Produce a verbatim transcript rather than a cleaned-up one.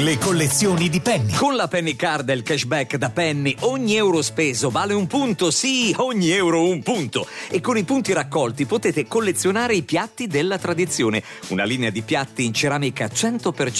Le collezioni di Penny. Con la Penny Card del cashback da Penny, ogni euro speso vale un punto, sì, ogni euro un punto. E con i punti raccolti potete collezionare i piatti della tradizione, una linea di piatti in ceramica cento per cento